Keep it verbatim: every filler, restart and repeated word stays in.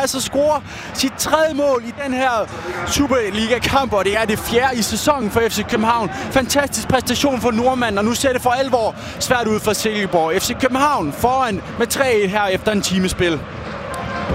altså score sit tredje mål i den her Superliga-kamp, og det er det fjerde i sæsonen for F C København. Fantastisk præstation for nordmanden, og nu ser det for alvor svært ud for Silkeborg. F C København foran med tre et her efter en timespil.